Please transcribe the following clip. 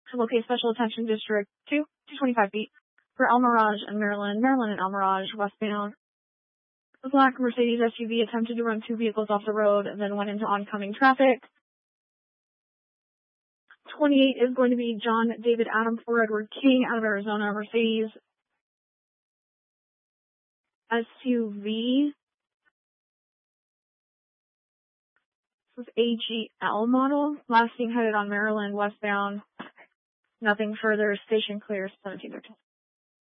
to locate Special Attention District 2, 225 feet, for El Mirage and Maryland and El Mirage westbound. The black Mercedes SUV attempted to run two vehicles off the road and then went into oncoming traffic. 28 is going to be John David Adam for Edward King out of Arizona, Mercedes SUV. This is AGL model. Last seen headed on Maryland westbound. Nothing further. Station clear. 1713.